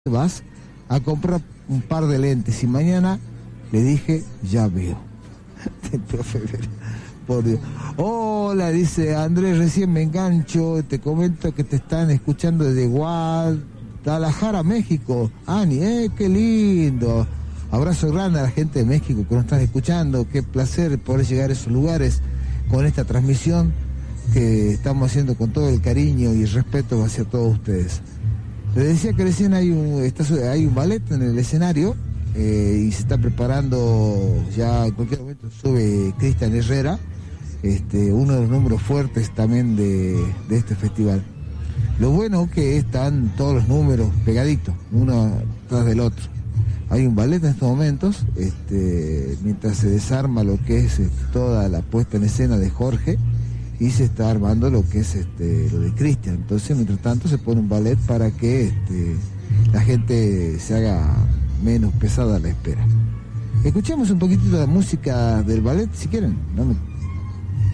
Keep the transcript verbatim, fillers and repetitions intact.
vas a comprar un par de lentes y mañana le dije, ya veo. El profe Vera, por Dios. Hola, dice Andrés, recién me engancho, te comento que te están escuchando desde Guadalajara, México. Ani, eh, qué lindo. Abrazo grande a la gente de México que nos están escuchando. Qué placer poder llegar a esos lugares con esta transmisión que estamos haciendo con todo el cariño y respeto hacia todos ustedes. Les decía que recién hay un, está, hay un ballet en el escenario eh, y se está preparando, ya en cualquier momento sube Cristian Herrera, este, uno de los números fuertes también de, de este festival. Lo bueno que están todos los números pegaditos, uno tras del otro. Hay un ballet en estos momentos, este, mientras se desarma lo que es este, toda la puesta en escena de Jorge, y se está armando lo que es este lo de Cristian. Entonces, mientras tanto, se pone un ballet para que este, la gente se haga menos pesada a la espera. Escuchemos un poquitito de la música del ballet, si quieren. No me